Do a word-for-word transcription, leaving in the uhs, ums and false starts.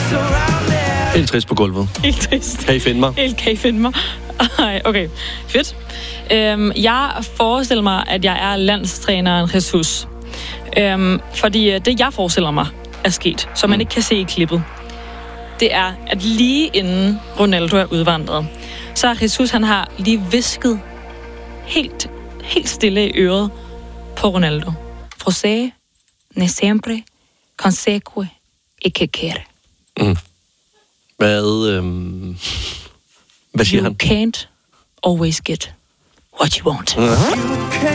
Helt trist på gulvet. Helt trist. Kan I finde mig? Helt kan I finde mig? Ej, okay, fedt. Øhm, jeg forestiller mig, at jeg er landstræneren Jesus. Øhm, fordi det, jeg forestiller mig, er sket, som man ikke kan se i klippet, det er, at lige inden Ronaldo er udvandret, så er Jesus, han har lige visket helt, helt stille i øret på Ronaldo. Você ne sempre consegue ikke querer. Mm. Hvad, øhm, hvad siger you han? You can't always get what you want. Mm.